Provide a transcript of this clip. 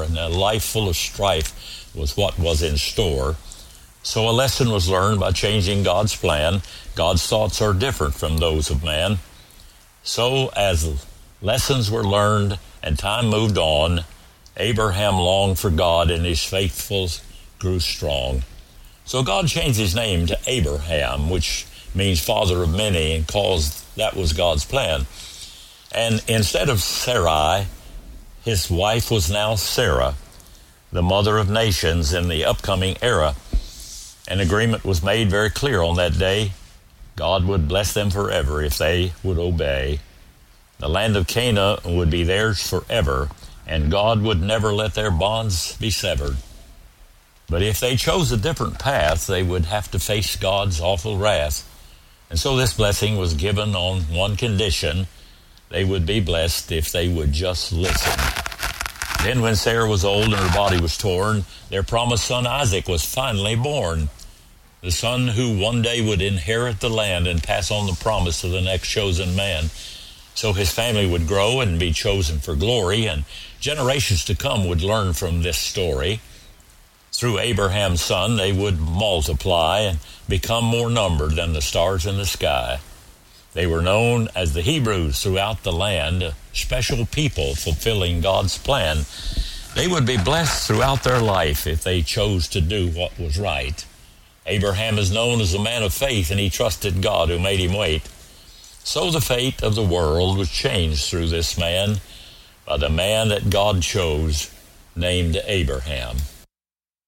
and a life full of strife was what was in store. So a lesson was learned by changing God's plan. God's thoughts are different from those of man. So as lessons were learned and time moved on, Abraham longed for God and his faithfulness grew strong. So God changed his name to Abraham, which means father of many, and that was God's plan. And instead of Sarai, his wife was now Sarah, the mother of nations in the upcoming era. An agreement was made very clear on that day. God would bless them forever if they would obey. The land of Canaan would be theirs forever, and God would never let their bonds be severed. But if they chose a different path, they would have to face God's awful wrath. And so this blessing was given on one condition: they would be blessed if they would just listen. Then when Sarah was old and her body was torn, their promised son Isaac was finally born. The son who one day would inherit the land and pass on the promise to the next chosen man. So his family would grow and be chosen for glory, and generations to come would learn from this story. Through Abraham's son, they would multiply and become more numbered than the stars in the sky. They were known as the Hebrews throughout the land, a special people fulfilling God's plan. They would be blessed throughout their life if they chose to do what was right. Abraham is known as a man of faith, and he trusted God who made him wait. So the fate of the world was changed through this man by the man that God chose, named Abraham.